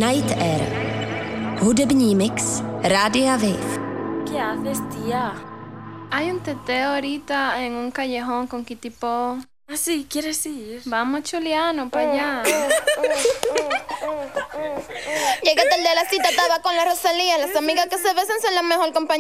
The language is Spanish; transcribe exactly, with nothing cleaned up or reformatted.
Night Air. Hudební mix Rádia Wave. ¿Qué haces, tía? Hay un teteo ahorita en un callejón con Kitipo. Ah, sí, ¿quieres ir? Vamos, Chuliano, para allá. Llega tarde a la cita, estaba con la Rosalía. Las amigas que se besan son la mejor compañía.